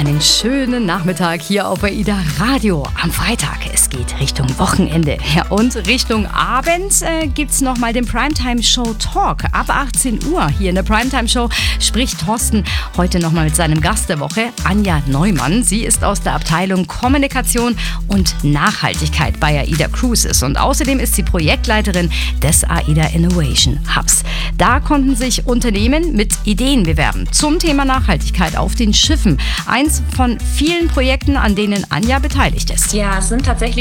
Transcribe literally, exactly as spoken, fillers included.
Einen schönen Nachmittag hier auf AIDA Radio am Freitag. Es geht Richtung Wochenende. Ja, und Richtung Abend äh, gibt es nochmal den Primetime Show Talk. Ab achtzehn Uhr hier in der Primetime Show spricht Thorsten heute nochmal mit seinem Gast der Woche, Anja Neumann. Sie ist aus der Abteilung Kommunikation und Nachhaltigkeit bei AIDA Cruises. Und außerdem ist sie Projektleiterin des AIDA Innovation Hubs. Da konnten sich Unternehmen mit Ideen bewerben zum Thema Nachhaltigkeit auf den Schiffen. Eins von vielen Projekten, an denen Anja beteiligt ist. Ja, es sind tatsächlich